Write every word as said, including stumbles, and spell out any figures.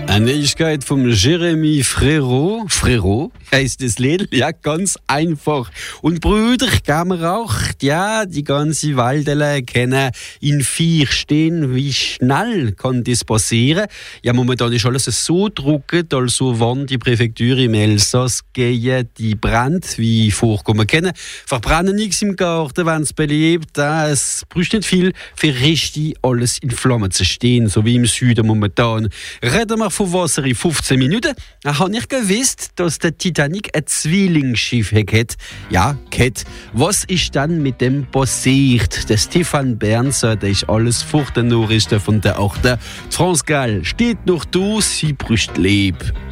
Eine Neuigkeit vom Jeremy Frérot. Frérot heißt das Lied, ja, ganz einfach. Und Brüder, Kamerad, ja, die ganze Waldele kennen in vier stehen. Wie schnell kann das passieren? Ja, momentan ist alles so druckend, also wann die Präfektur im Elsass gehen, die brennt, wie vorkommen können. Verbrennen nichts im Garten, wenn es beliebt. Es braucht nicht viel, für richtig alles in Flammen zu stehen, so wie im Süden momentan. Reden wir von Wasser in fünfzehn Minuten. Ich habe nicht gewusst, dass der Titanic ein Zwillingsschiff hat. Ja, hat. Was ist dann mit dem passiert? Der Stefan Bernser, der ist alles vor den Nachrichten von der achten. France Gall steht noch da, sie brüst Leb.